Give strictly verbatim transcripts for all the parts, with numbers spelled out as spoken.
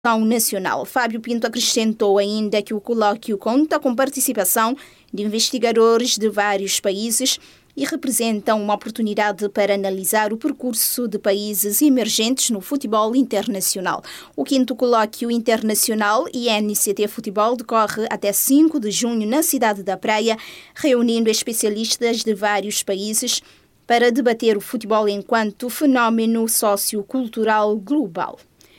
nacional. Fábio Pinto acrescentou ainda que o colóquio conta com participação de investigadores de vários países e representa uma oportunidade para analisar o percurso de países emergentes no futebol internacional. O quinto colóquio internacional I N C T Futebol decorre até cinco de junho na cidade da Praia, reunindo especialistas de vários países para debater o futebol enquanto fenómeno sociocultural global.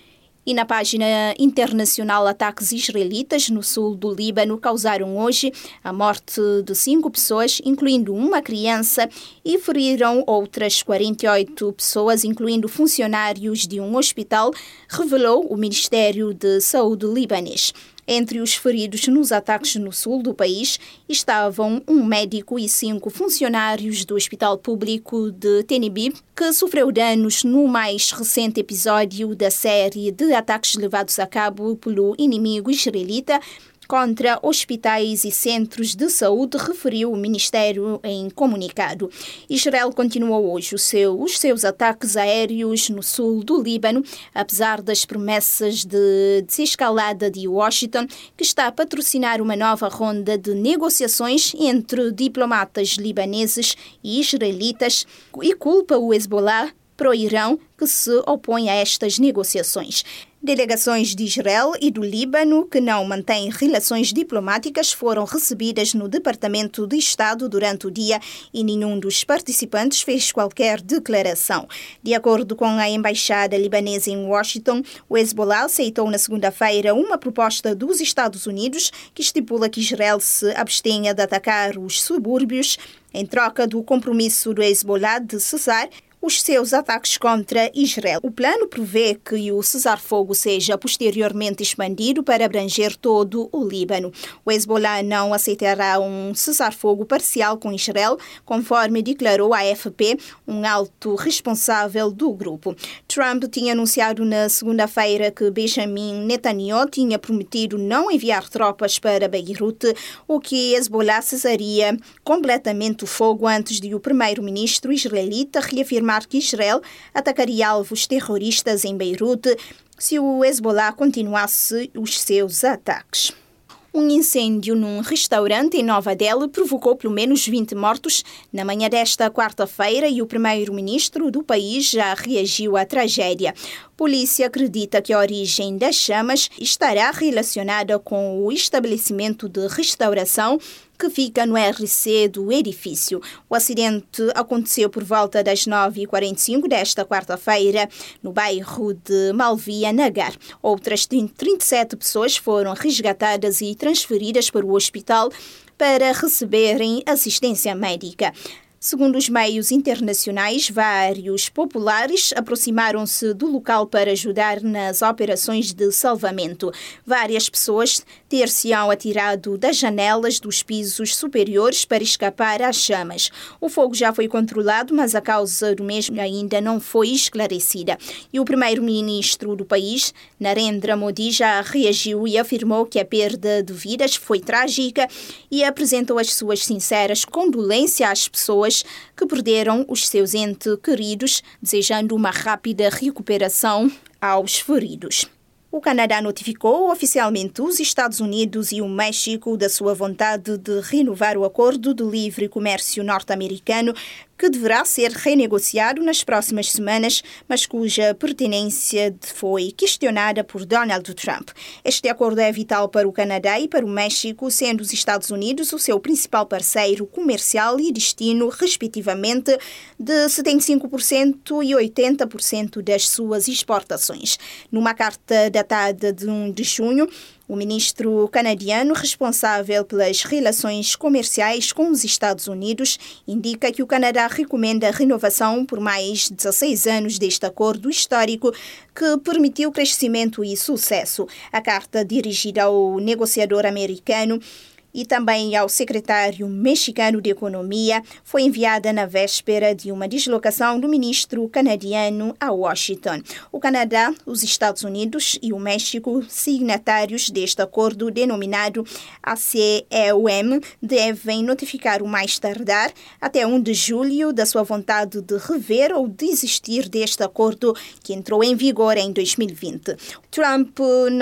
E na página internacional, ataques israelitas no sul do Líbano causaram hoje a morte de cinco pessoas, incluindo uma criança, e feriram outras quarenta e oito pessoas, incluindo funcionários de um hospital, revelou o Ministério de Saúde libanês. Entre os feridos nos ataques no sul do país estavam um médico e cinco funcionários do Hospital Público de Tel Aviv, que sofreu danos no mais recente episódio da série de ataques levados a cabo pelo inimigo israelita contra hospitais e centros de saúde, referiu o Ministério em comunicado. Israel continuou hoje o seu, os seus ataques aéreos no sul do Líbano, apesar das promessas de desescalada de Washington, que está a patrocinar uma nova ronda de negociações entre diplomatas libaneses e israelitas, e culpa o Hezbollah pro-Irão, que se opõe a estas negociações. Delegações de Israel e do Líbano, que não mantêm relações diplomáticas, foram recebidas no Departamento de Estado durante o dia e nenhum dos participantes fez qualquer declaração. De acordo com a Embaixada Libanesa em Washington, o Hezbollah aceitou na segunda-feira uma proposta dos Estados Unidos que estipula que Israel se abstenha de atacar os subúrbios em troca do compromisso do Hezbollah de cessar os seus ataques contra Israel. O plano prevê que o cessar-fogo seja posteriormente expandido para abranger todo o Líbano. O Hezbollah não aceitará um cessar-fogo parcial com Israel, conforme declarou a A F P, um alto responsável do grupo. Trump tinha anunciado na segunda-feira que Benjamin Netanyahu tinha prometido não enviar tropas para Beirute, o que Hezbollah cessaria completamente o fogo antes de o primeiro-ministro israelita reafirmar que Israel atacaria alvos terroristas em Beirute se o Hezbollah continuasse os seus ataques. Um incêndio num restaurante em Nova Delhi provocou pelo menos vinte mortos na manhã desta quarta-feira e o primeiro-ministro do país já reagiu à tragédia. Polícia acredita que a origem das chamas estará relacionada com o estabelecimento de restauração que fica no R C do edifício. O acidente aconteceu por volta das nove e quarenta e cinco desta quarta-feira, no bairro de Malvia Nagar. Outras trinta e sete pessoas foram resgatadas e transferidas para o hospital para receberem assistência médica. Segundo os meios internacionais, vários populares aproximaram-se do local para ajudar nas operações de salvamento. Várias pessoas ter-se-ão atirado das janelas dos pisos superiores para escapar às chamas. O fogo já foi controlado, mas a causa do mesmo ainda não foi esclarecida. E o primeiro-ministro do país, Narendra Modi, já reagiu e afirmou que a perda de vidas foi trágica e apresentou as suas sinceras condolências às pessoas que perderam os seus entes queridos, desejando uma rápida recuperação aos feridos. O Canadá notificou oficialmente os Estados Unidos e o México da sua vontade de renovar o acordo de livre comércio norte-americano, que deverá ser renegociado nas próximas semanas, mas cuja pertinência foi questionada por Donald Trump. Este acordo é vital para o Canadá e para o México, sendo os Estados Unidos o seu principal parceiro comercial e destino, respectivamente, de setenta e cinco por cento e oitenta por cento das suas exportações. Numa carta datada de primeiro de junho, o ministro canadiano responsável pelas relações comerciais com os Estados Unidos indica que o Canadá recomenda a renovação por mais dezesseis anos deste acordo histórico que permitiu crescimento e sucesso. A carta dirigida ao negociador americano e também ao secretário mexicano de Economia foi enviada na véspera de uma deslocação do ministro canadiano a Washington. O Canadá, os Estados Unidos e o México, signatários deste acordo denominado A C E U M, devem notificar o mais tardar até primeiro de julho da sua vontade de rever ou desistir deste acordo que entrou em vigor em dois mil e vinte. Trump